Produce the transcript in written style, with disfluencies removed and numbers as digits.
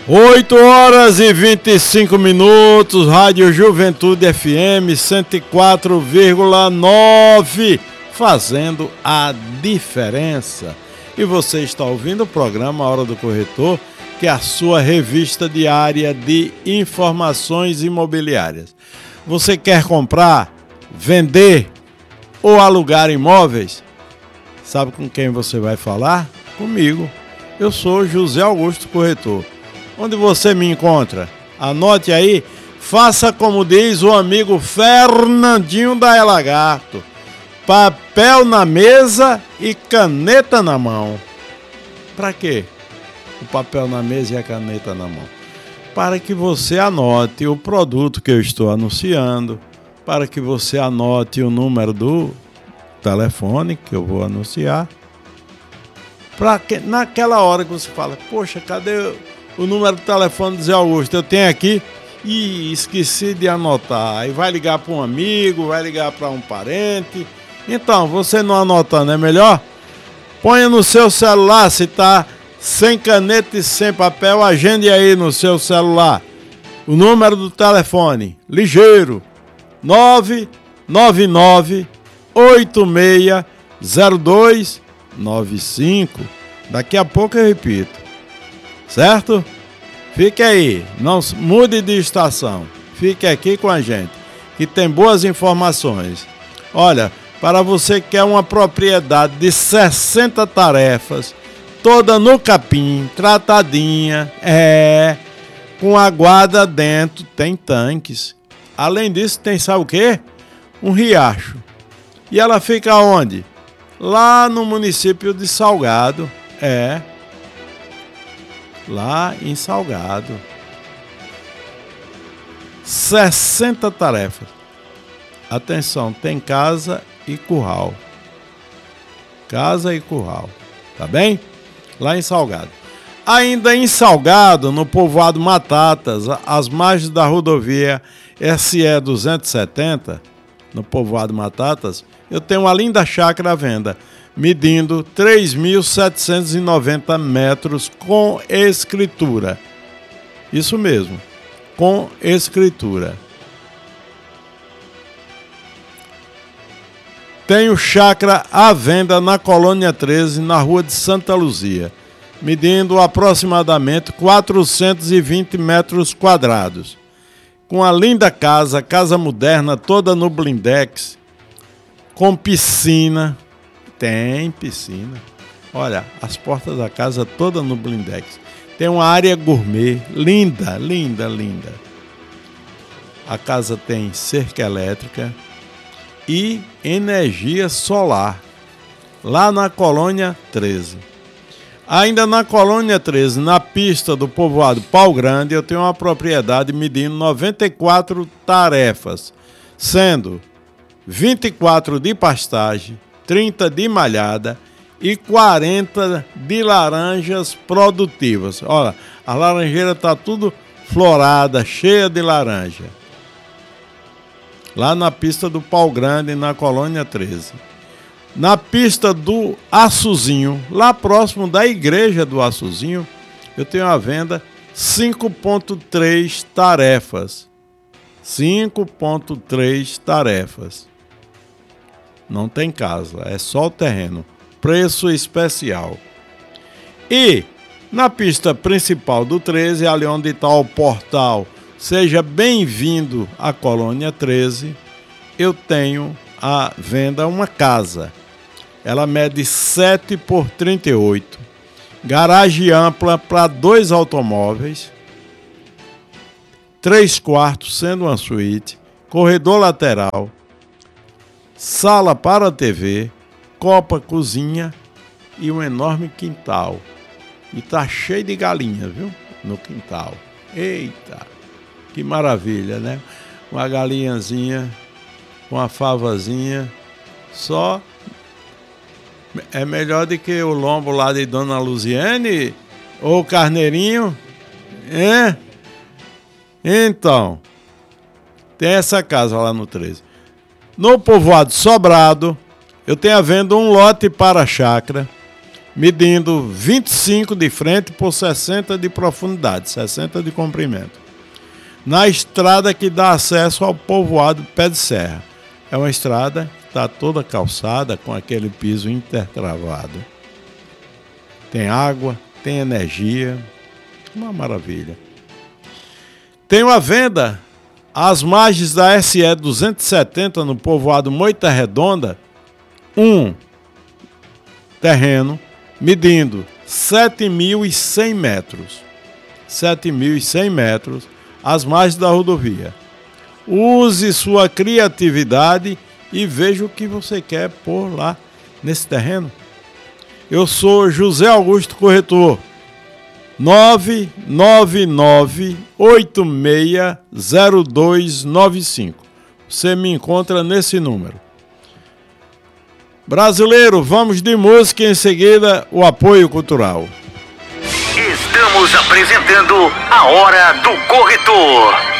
8h25, Rádio Juventude FM 104,9, fazendo a diferença. E você está ouvindo o programa Hora do Corretor, que é a sua revista diária de informações imobiliárias. Você quer comprar, vender ou alugar imóveis? Sabe com quem você vai falar? Comigo. Eu sou José Augusto Corretor. Onde você me encontra? Anote aí, faça como diz o amigo Fernandinho da Lagarto. Papel na mesa e caneta na mão. Para quê? O papel na mesa e a caneta na mão. Para que você anote o produto que eu estou anunciando, para que você anote o número do telefone que eu vou anunciar. Para que naquela hora que você fala, poxa, cadê o número do telefone do Zé Augusto? Eu tenho aqui e esqueci de anotar. Aí vai ligar para um amigo, vai ligar para um parente. Então, você não anotando é melhor? Ponha no seu celular, se está sem caneta e sem papel, agende aí no seu celular. O número do telefone, ligeiro, 999-860295. Daqui a pouco eu repito. Certo? Fique aí, não mude de estação. Fique aqui com a gente, que tem boas informações. Olha, para você que quer uma propriedade de 60 tarefas, toda no capim, tratadinha, com a guarda dentro, tem tanques. Além disso, tem, sabe o quê? Um riacho. E ela fica onde? Lá no município de Salgado. Lá em Salgado. 60 tarefas. Atenção, tem casa e curral. Casa e curral. Tá bem? Lá em Salgado. Ainda em Salgado, no povoado Matatas, às margens da rodovia SE 270, no povoado Matatas, eu tenho uma linda chácara à venda, medindo 3.790 metros com escritura. Isso mesmo, com escritura. Tenho chácara à venda na Colônia 13, na rua de Santa Luzia, medindo aproximadamente 420 metros quadrados. Com a linda casa moderna toda no blindex, com piscina. Tem piscina. Olha, as portas da casa toda no blindex. Tem uma área gourmet, linda, linda, linda. A casa tem cerca elétrica e energia solar. Lá na Colônia 13. Ainda na Colônia 13, na pista do povoado Pau Grande, eu tenho uma propriedade medindo 94 tarefas, sendo 24 de pastagem, 30 de malhada e 40 de laranjas produtivas. Olha, a laranjeira está tudo florada, cheia de laranja. Lá na pista do Pau Grande, na Colônia 13. Na pista do Açuzinho, lá próximo da igreja do Açuzinho, eu tenho à venda 5.3 tarefas. 5.3 tarefas. Não tem casa, é só o terreno. Preço especial. E na pista principal do 13, ali onde está o portal Seja Bem-vindo à Colônia 13, eu tenho à venda uma casa. Ela mede 7 por 38. Garagem ampla para 2 automóveis. 3 quartos, sendo uma suíte. Corredor lateral. Sala para TV, copa, cozinha e um enorme quintal. E tá cheio de galinha, viu? No quintal. Eita, que maravilha, né? Uma galinhazinha, uma favazinha, só é melhor do que o lombo lá de Dona Luziane ou o carneirinho, Então, tem essa casa lá no 13. No povoado Sobrado, eu tenho à venda um lote para chácara, medindo 25 de frente por 60 de profundidade, 60 de comprimento, na estrada que dá acesso ao povoado Pé de Serra. É uma estrada que está toda calçada com aquele piso intertravado. Tem água, tem energia, uma maravilha. Tenho à venda às margens da SE 270 no povoado Moita Redonda, um terreno medindo 7.100 metros. 7.100 metros às margens da rodovia. Use sua criatividade e veja o que você quer pôr lá nesse terreno. Eu sou José Augusto Corretor, 999860295. Você me encontra nesse número. Brasileiro, vamos de música e em seguida o apoio cultural. Estamos apresentando a Hora do Corretor.